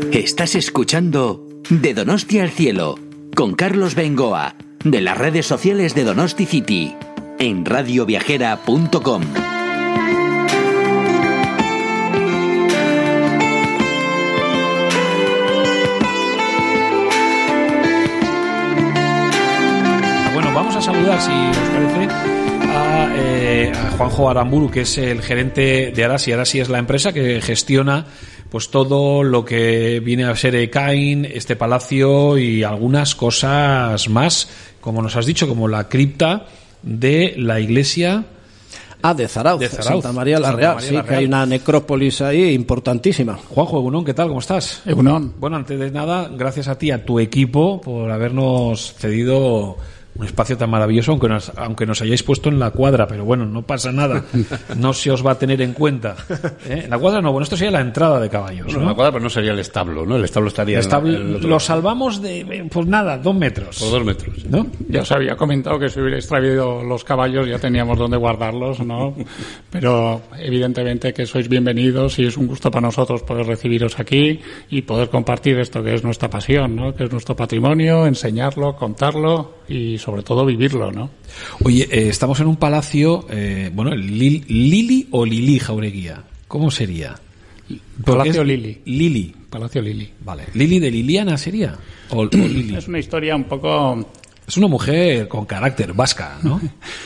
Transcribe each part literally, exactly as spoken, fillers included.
Estás escuchando De Donosti al Cielo con Carlos Bengoa de las redes sociales de Donosti City en radio viajera punto com. Bueno, vamos a saludar, si os parece, a, eh, a Juanjo Aramburu, que es el gerente de Arasi. Arasi es la empresa que gestiona pues todo lo que viene a ser Ekain, este palacio y algunas cosas más, como nos has dicho, como la cripta de la iglesia Ah, de Zarauz, de Zarauz. Santa María la Real, sí, que hay una necrópolis ahí importantísima. Juanjo, Egunon, ¿qué tal? ¿Cómo estás? Egunon. Bueno, antes de nada, gracias a ti, a tu equipo, por habernos cedido un espacio tan maravilloso, aunque nos, aunque nos hayáis puesto en la cuadra, pero bueno, no pasa nada, no se os va a tener en cuenta. ¿Eh? La cuadra no, bueno, esto sería la entrada de caballos, ¿no? No, la cuadra, pero no sería el establo, ¿no? El establo estaría... El establo, en la, en el lo salvamos de, pues nada, dos metros. Por dos metros. ¿No? Ya os había comentado que si hubierais traído los caballos ya teníamos donde guardarlos, ¿no? Pero evidentemente que sois bienvenidos y es un gusto para nosotros poder recibiros aquí y poder compartir esto que es nuestra pasión, ¿no? Que es nuestro patrimonio, enseñarlo, contarlo y sobre todo vivirlo, ¿no? Oye, eh, estamos en un palacio, eh, bueno, Lili, Lili o Lili Jaureguía, ¿cómo sería? Palacio Lili. Lili. Palacio Lili. Vale. ¿Lili de Liliana sería? O, o Lili. Es una historia un poco... Es una mujer con carácter vasca, ¿no?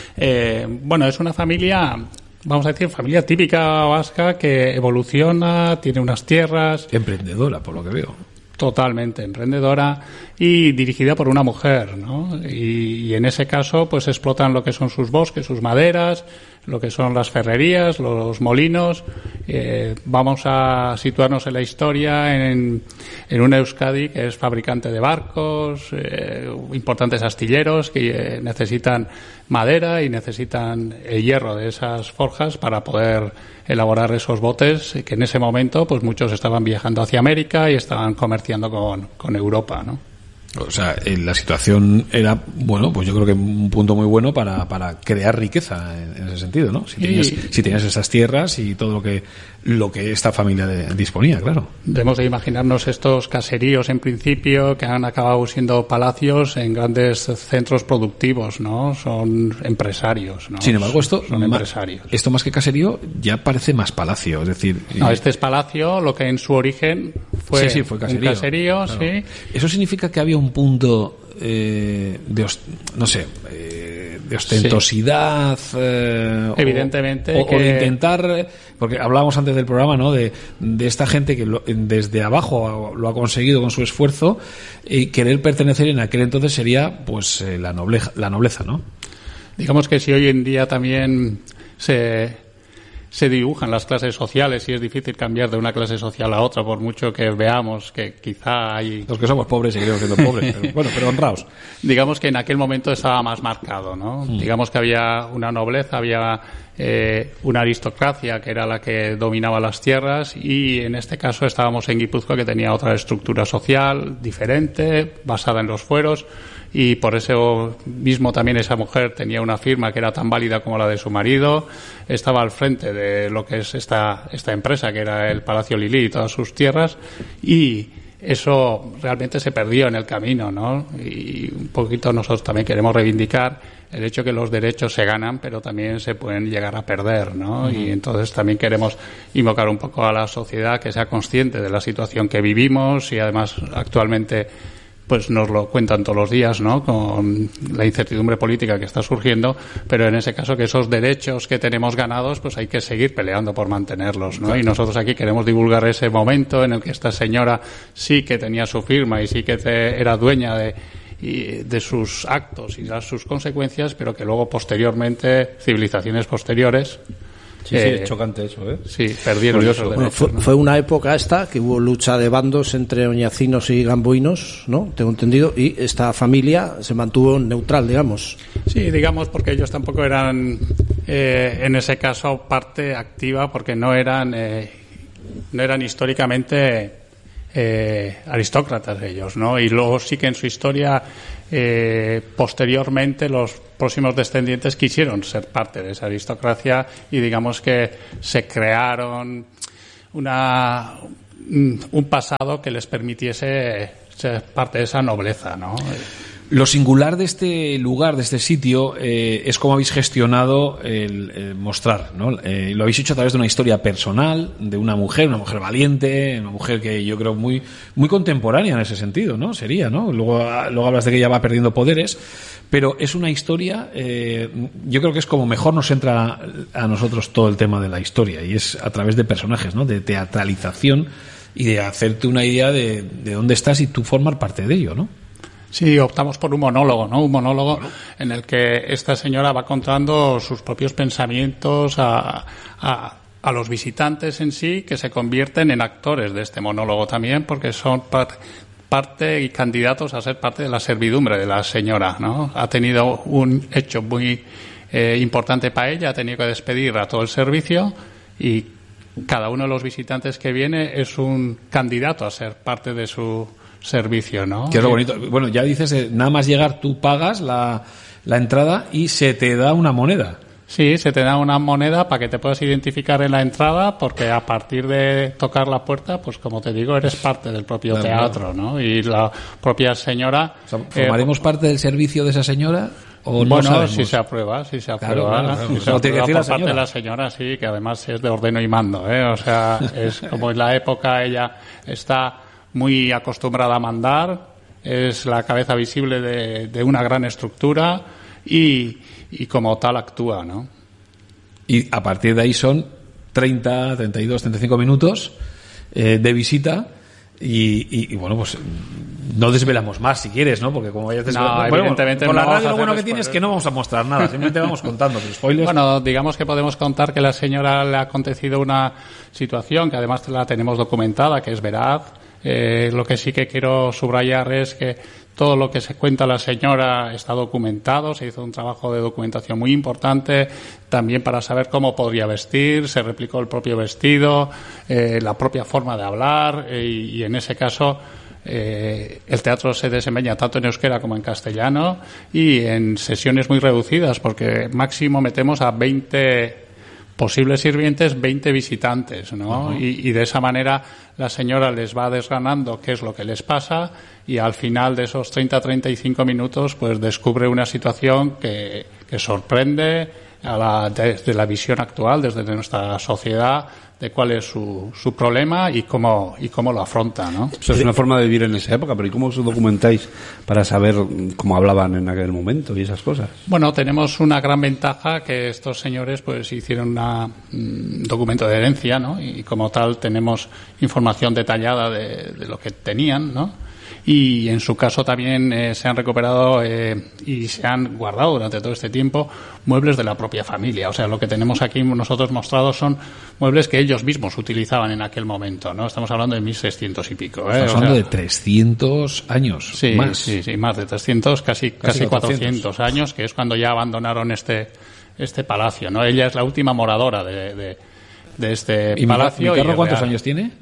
eh, bueno, es una familia, vamos a decir, familia típica vasca que evoluciona, tiene unas tierras... Emprendedora, por lo que veo. Totalmente emprendedora y dirigida por una mujer, ¿no? Y, y en ese caso, pues explotan lo que son sus bosques, sus maderas, lo que son las ferrerías, los molinos. Eh, vamos a situarnos en la historia en, en una Euskadi que es fabricante de barcos, eh, importantes astilleros que eh, necesitan madera y necesitan el hierro de esas forjas para poder elaborar esos botes que en ese momento pues muchos estaban viajando hacia América y estaban comerciando con, con Europa, ¿no? O sea, eh, la situación era, bueno, pues yo creo que un punto muy bueno para, para crear riqueza en, en ese sentido, ¿no? Si tenías, y, si tenías esas tierras y todo lo que lo que esta familia de, disponía, claro. Debemos de imaginarnos estos caseríos en principio que han acabado siendo palacios en grandes centros productivos, ¿no? Son empresarios, ¿no? Sin embargo, esto son empresarios. Esto más que caserío ya parece más palacio, es decir... No, este es palacio, lo que en su origen fue, sí, sí, fue caserío, un caserío, claro. Sí. Eso significa que había un punto eh, de, no sé... Eh, de ostentosidad, sí. eh, evidentemente o, que... o de intentar, porque hablábamos antes del programa, ¿no? De, de esta gente que lo, desde abajo lo ha conseguido con su esfuerzo y querer pertenecer en aquel entonces sería pues eh, la nobleza, la nobleza, ¿no? Digamos que si hoy en día también se se dibujan las clases sociales y es difícil cambiar de una clase social a otra por mucho que veamos que quizá hay... Los que somos pobres seguiremos siendo pobres, pero, bueno, pero honrados. Digamos que en aquel momento estaba más marcado, ¿no? Mm. Digamos que había una nobleza, había eh, una aristocracia que era la que dominaba las tierras y en este caso estábamos en Guipúzcoa que tenía otra estructura social diferente, basada en los fueros. Y por eso mismo también esa mujer tenía una firma que era tan válida como la de su marido, estaba al frente de lo que es esta, esta empresa que era el Palacio Lili y todas sus tierras y eso realmente se perdió en el camino, ¿no? Y un poquito nosotros también queremos reivindicar el hecho que los derechos se ganan pero también se pueden llegar a perder, ¿no? Uh-huh. Y entonces también queremos invocar un poco a la sociedad que sea consciente de la situación que vivimos y además actualmente pues nos lo cuentan todos los días, ¿no? Con la incertidumbre política que está surgiendo, pero en ese caso que esos derechos que tenemos ganados, pues hay que seguir peleando por mantenerlos, ¿no? Y nosotros aquí queremos divulgar ese momento en el que esta señora sí que tenía su firma y sí que te, era dueña de y de sus actos y de sus consecuencias, pero que luego posteriormente, civilizaciones posteriores, Sí, eh, sí, es chocante eso, ¿eh? Sí, perdieron esos derechos, bueno, fue, ¿no? fue una época esta que hubo lucha de bandos entre oñacinos y gamboinos, ¿no? Tengo entendido, y esta familia se mantuvo neutral, digamos. Sí, digamos, porque ellos tampoco eran, eh, en ese caso, parte activa, porque no eran, eh, no eran históricamente eh, aristócratas ellos, ¿no? Y luego sí que en su historia, eh, posteriormente, los próximos descendientes quisieron ser parte de esa aristocracia y digamos que se crearon una un pasado que les permitiese ser parte de esa nobleza, ¿no? Lo singular de este lugar, de este sitio, eh, es cómo habéis gestionado el, el mostrar, ¿no? Eh, lo habéis hecho a través de una historia personal, de una mujer, una mujer valiente, una mujer que yo creo muy muy contemporánea en ese sentido, ¿no? Sería, ¿no? Luego, luego hablas de que ella va perdiendo poderes, pero es una historia, eh, yo creo que es como mejor nos entra a nosotros todo el tema de la historia, y es a través de personajes, ¿no? De teatralización y de hacerte una idea de, de dónde estás y tú formar parte de ello, ¿no? Sí, optamos por un monólogo, ¿no? Un monólogo en el que esta señora va contando sus propios pensamientos a, a, a los visitantes en sí, que se convierten en actores de este monólogo también, porque son parte, parte y candidatos a ser parte de la servidumbre de la señora, ¿no? Ha tenido un hecho muy eh, importante para ella, ha tenido que despedir a todo el servicio y cada uno de los visitantes que viene es un candidato a ser parte de su servicio, ¿no? Que es lo bonito. Bueno, ya dices, eh, nada más llegar tú pagas la, la entrada y se te da una moneda. Sí, se te da una moneda para que te puedas identificar en la entrada, porque a partir de tocar la puerta, pues como te digo, eres parte del propio claro, teatro, ¿no? Y la propia señora... O sea, ¿formaremos eh, parte del servicio de esa señora? ¿O bueno, no si se aprueba, si se aprueba, claro, claro, claro. Si se no, aprueba por la parte de la señora, sí, que además es de ordeno y mando, ¿eh? O sea, es como en la época ella está muy acostumbrada a mandar, es la cabeza visible de, de una gran estructura y, y como tal actúa, ¿no? Y a partir de ahí son treinta, treinta y dos, treinta y cinco minutos eh, de visita y, y, y bueno, pues no desvelamos más si quieres, ¿no? Porque como vayas desvelando... No, bueno, evidentemente con la no radio lo bueno que spoilers. Tiene es que no vamos a mostrar nada, simplemente vamos contando, pero spoilers... Bueno, digamos que podemos contar que a la señora le ha acontecido una situación que además la tenemos documentada, que es veraz. Eh, lo que sí que quiero subrayar es que todo lo que se cuenta la señora está documentado, se hizo un trabajo de documentación muy importante también para saber cómo podría vestir, se replicó el propio vestido, eh, la propia forma de hablar eh, y, y en ese caso eh, el teatro se desempeña tanto en euskera como en castellano y en sesiones muy reducidas porque máximo metemos a veinte posibles sirvientes, veinte visitantes, ¿no? Uh-huh. Y, y de esa manera la señora les va desgranando qué es lo que les pasa y al final de esos treinta a treinta y cinco minutos pues descubre una situación que, que sorprende a la, desde la visión actual, desde nuestra sociedad, de cuál es su, su problema y cómo y cómo lo afronta, ¿no? Eso es una forma de vivir en esa época, pero ¿y cómo os documentáis para saber cómo hablaban en aquel momento y esas cosas? Bueno, tenemos una gran ventaja que estos señores pues hicieron un documento de herencia, ¿no? Y como tal tenemos información detallada de, de lo que tenían, ¿no? Y en su caso también eh, se han recuperado eh, y se han guardado durante todo este tiempo muebles de la propia familia. O sea, lo que tenemos aquí nosotros mostrados son muebles que ellos mismos utilizaban en aquel momento, ¿no? Estamos hablando de mil seiscientos y pico. ¿eh? Estamos hablando o sea, de trescientos años. Sí, más. sí, sí, más de trescientos, casi, casi, casi cuatrocientos años, que es cuando ya abandonaron este este palacio, ¿no? Ella es la última moradora de, de, de este ¿Y palacio. ¿Mi carro y cuántos real. años tiene?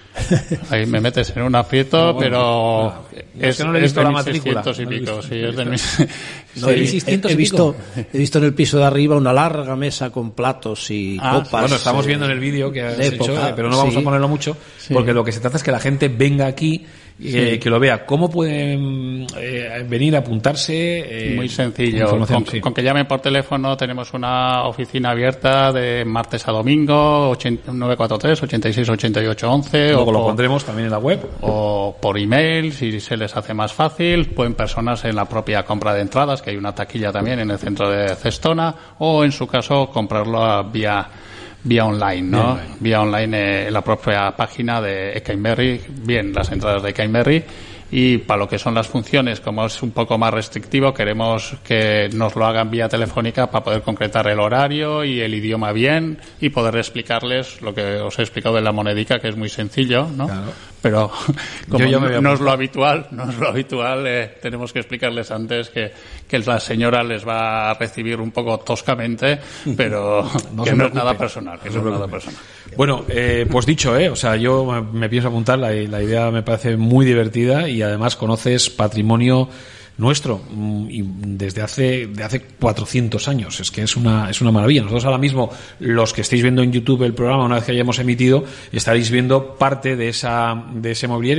Ahí me metes en un aprieto, no, bueno, pero no, es, es que no le he visto es de la mil matrícula. seiscientos y pico, No sí, es de mil no, he, he, he visto he visto en el piso de arriba una larga mesa con platos y ah, copas. Bueno, estamos viendo en el vídeo que has hecho, pero no vamos sí. a ponerlo mucho, sí. porque lo que se trata es que la gente venga aquí eh, sí. que lo vea. ¿Cómo pueden eh, venir a apuntarse? Eh, Muy sencillo. Con, sí. con que llamen por teléfono, tenemos una oficina abierta de martes a domingo, nueve cuatro tres, ochenta y seis, ochenta y ocho, once. Luego o lo por, pondremos también en la web. O por email, si se les hace más fácil. Pueden personarse en la propia compra de entradas, que hay una taquilla también en el centro de Cestona, o en su caso comprarlo vía vía online, ¿no? Bien, vía online eh, en la propia página de Ekainberri, bien las entradas de Ekainberri. Y para lo que son las funciones, como es un poco más restrictivo, queremos que nos lo hagan vía telefónica para poder concretar el horario y el idioma bien y poder explicarles lo que os he explicado de la monedica, que es muy sencillo, ¿no? Claro. Pero como yo, yo no, no es lo habitual, no es lo habitual, eh, tenemos que explicarles antes que, que la señora les va a recibir un poco toscamente, pero no que no es nada personal, que no, no es nada personal. Bueno, eh, pues dicho, eh, o sea, yo me, me pienso apuntar, la, la idea me parece muy divertida y además conoces patrimonio nuestro, y desde hace de hace cuatrocientos años. Es que es una es una maravilla. Nosotros ahora mismo, los que estéis viendo en YouTube el programa, una vez que hayamos emitido, estaréis viendo parte de esa de ese mobiliario.